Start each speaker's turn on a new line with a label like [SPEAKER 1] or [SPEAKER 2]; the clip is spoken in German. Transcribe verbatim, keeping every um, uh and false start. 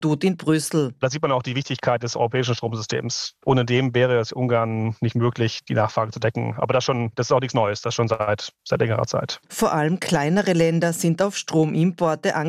[SPEAKER 1] tut in Brüssel.
[SPEAKER 2] Da sieht man auch die Wichtigkeit des europäischen Stromsystems. Ohne dem wäre es Ungarn nicht möglich, die Nachfrage zu decken. Aber das, schon, das ist auch nichts Neues, das schon seit, seit längerer Zeit.
[SPEAKER 1] Vor allem kleinere Länder sind auf Stromimporte angewiesen.